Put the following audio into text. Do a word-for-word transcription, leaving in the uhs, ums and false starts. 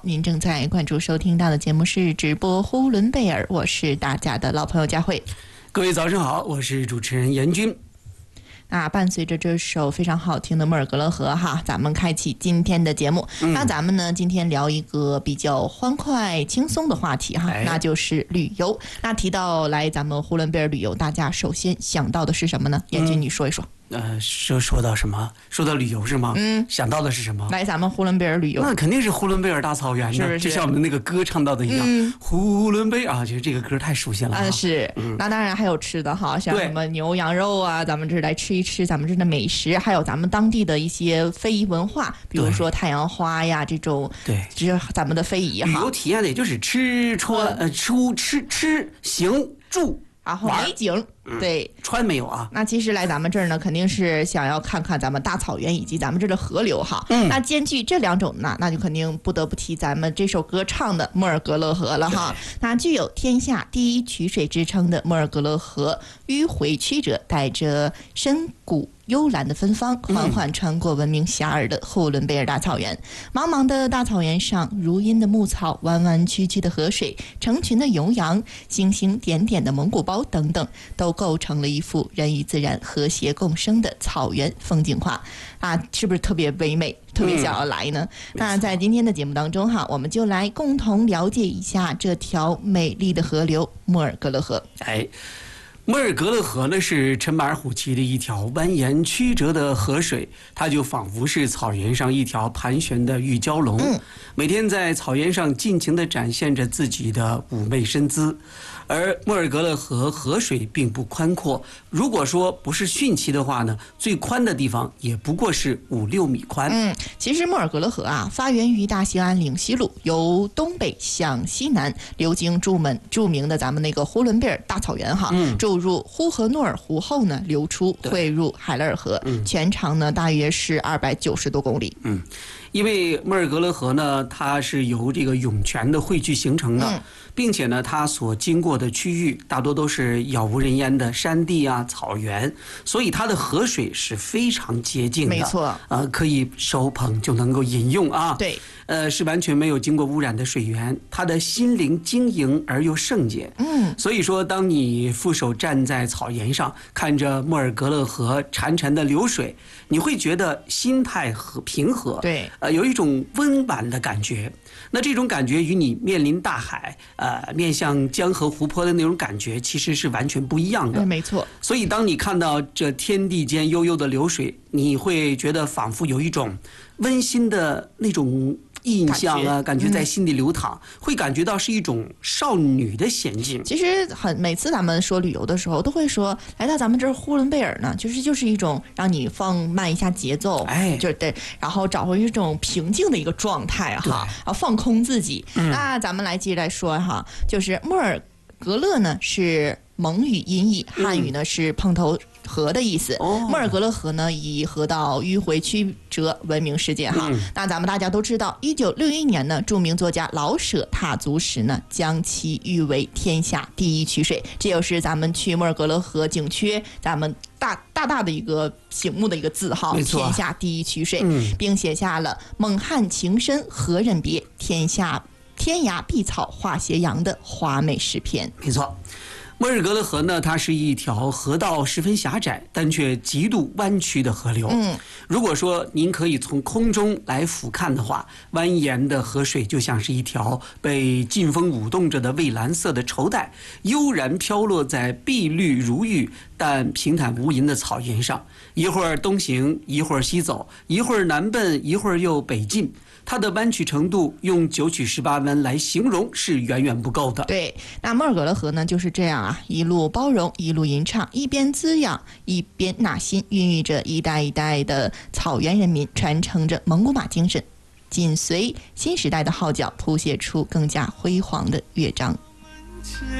您正在关注收听到的节目是直播呼伦贝尔，我是大家的老朋友佳慧。 各位早上好，我是主持人严军。 那伴随着这首非常好听的《莫尔格勒河》哈，咱们开启今天的节目。嗯、那咱们呢，今天聊一个比较欢快轻松的话题哈，哎、那就是旅游。那提到来咱们呼伦贝尔旅游，大家首先想到的是什么呢？严军，你说一说。 呃，说说到什么？说到旅游是吗？嗯，想到的是什么？ 来咱们呼伦贝尔旅游， 那肯定是呼伦贝尔大草原呢，是不是？就像我们那个歌唱到的一样，嗯、呼伦贝尔啊，其实这个歌太熟悉了、啊。 嗯，是。嗯、那当然还有吃的哈，像什么牛羊肉啊，咱们这来吃一吃咱们这的美食，还有咱们当地的一些非遗文化，比如说太阳花呀这种， 对， 这是咱们的非遗哈。 旅游体验的也就是吃穿呃出吃吃行住。 然后美景，对， 川没有啊？ 那其实来咱们这儿呢，肯定是想要看看咱们大草原以及咱们这儿的河流哈。嗯，那兼具这两种呢，那就肯定不得不提咱们这首歌唱的莫尔格勒河了哈。那具有天下第一曲水之称的莫尔格勒河，迂回曲折，带着深谷幽兰的芬芳，缓缓穿过闻名遐迩的呼伦贝尔大草原。茫茫的大草原上，如茵的牧草，弯弯曲曲的河水，成群的牛羊，星星点点的蒙古包等等，都构成了一幅人与自然和谐共生的草原风景画啊！是不是特别唯美？特别想要来呢？嗯、那在今天的节目当中哈，我们就来共同了解一下这条美丽的河流莫尔格勒河。 哎。莫尔格勒河呢是陈马尔虎旗的一条蜿蜒曲折的河水，它就仿佛是草原上一条盘旋的玉蛟龙，嗯、每天在草原上尽情地展现着自己的妩媚身姿。而莫尔格勒河河水并不宽阔，如果说不是汛期的话呢，最宽的地方也不过是五六米宽。 嗯，其实莫尔格勒河啊，发源于大兴安岭西路，由东北向西南流经著名著名的咱们那个呼伦贝尔大草原哈，嗯、注入呼和诺尔湖后呢，流出汇入海勒尔河，嗯、全长呢大约是二百九十多公里。 嗯。因为莫尔格勒河呢，它是由这个涌泉的汇聚形成的，嗯、并且呢，它所经过的区域大多都是杳无人烟的山地啊、草原，所以它的河水是非常洁净的， 没错， 呃，可以手捧就能够饮用啊。 对， 呃，是完全没有经过污染的水源，它的心灵晶莹而又圣洁。嗯，所以说，当你负手站在草原上，看着莫尔格勒河潺潺的流水，你会觉得心态和平和。 对。 呃，有一种温婉的感觉，那这种感觉与你面临大海，呃，面向江河湖泊的那种感觉，其实是完全不一样的。 哎，没错。 所以，当你看到这天地间悠悠的流水，你会觉得仿佛有一种温馨的那种印象啊，感觉在心里流淌，嗯、会感觉到是一种少女的娴静。 其实很每次咱们说旅游的时候，都会说来到咱们这儿呼伦贝尔呢，就是就是一种让你放慢一下节奏，哎，就对，然后找回一种平静的一个状态哈，然后放空自己。嗯、那咱们来接着来说哈，就是莫尔格勒呢是蒙语音译，汉语呢是碰头河的意思。哦、莫尔格勒河呢以河道迂回曲折闻名世界哈。嗯、那咱们大家都知道，一九六一年呢，著名作家老舍踏足时呢，将其誉为天下第一曲水。这就是咱们去莫尔格勒河景区，咱们大大大的一个醒目的一个字号，天下第一曲水，嗯、并写下了“蒙汉情深何忍别，天下天涯碧草化斜阳”的华美诗篇。 没错。莫尔格勒河呢，它是一条河道十分狭窄，但却极度弯曲的河流。嗯，如果说您可以从空中来俯瞰的话，蜿蜒的河水就像是一条被劲风舞动着的蔚蓝色的绸带，悠然飘落在碧绿如玉但平坦无垠的草原上，一会儿东行，一会儿西走，一会儿南奔，一会儿又北进。它的弯曲程度用九曲十八弯来形容是远远不够的。 对，那莫尔格勒河呢就是这样啊，一路包容，一路吟唱，一边滋养，一边纳新，孕育着一代一代的草原人民，传承着蒙古马精神，紧随新时代的号角，谱写出更加辉煌的乐章。